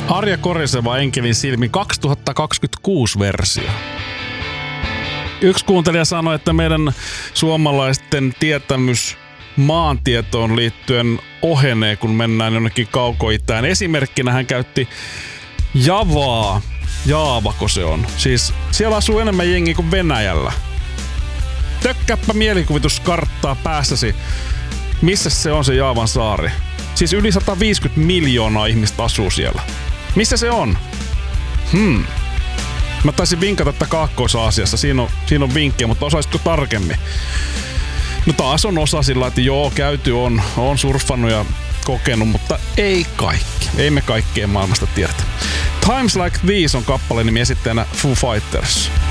Arja Koriseva Enkelin silmin 2026 versio. Yksi kuuntelija sanoi, että meidän suomalaisten tietämys maantietoon liittyen ohenee, kun mennään jonnekin kaukoitään. Esimerkkinä hän käytti Javaa. Jaavako se on? Siis siellä asuu enemmän jengiä kuin Venäjällä. Tökkääpä mielikuvituskarttaa päässäsi. Missä se on se Jaavan saari? Siis yli 150 miljoonaa ihmistä asuu siellä. Missä se on? Mä taisin vinkata tätä Kaakkois-Aasiassa. Siinä on vinkkejä, mutta osaisitko tarkemmin? No taas on osa sillä, että joo, käyty on surffannut ja kokenut, mutta ei kaikki. Ei me kaikkea maailmasta tiedetä. Times Like These on kappaleen nimi, esittäjänä Foo Fighters.